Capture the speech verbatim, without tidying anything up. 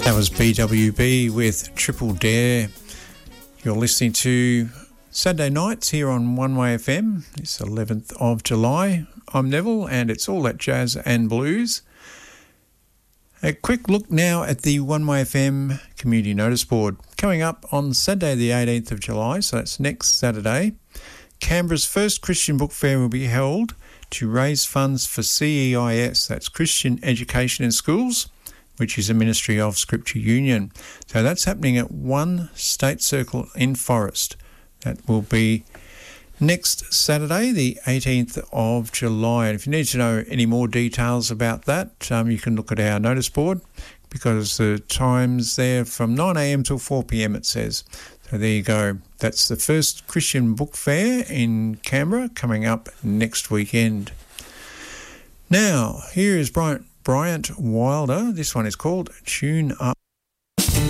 That was B W B with Triple Dare. You're listening to Saturday Nights here on One Way F M. It's eleventh of July. I'm Neville and it's all that jazz and blues. A quick look now at the One Way F M community notice board. Coming up on Saturday the eighteenth of July, so that's next Saturday, Canberra's first Christian book fair will be held to raise funds for C E I S, that's Christian Education in Schools, which is a ministry of Scripture Union. So that's happening at One State Circle in Forest. That will be next Saturday, the eighteenth of July. And if you need to know any more details about that, um, you can look at our notice board, because the time's there from nine a m till four p m it says. So there you go. That's the first Christian book fair in Canberra coming up next weekend. Now, here is Bryant, Bryant Wilder. This one is called Tune Up.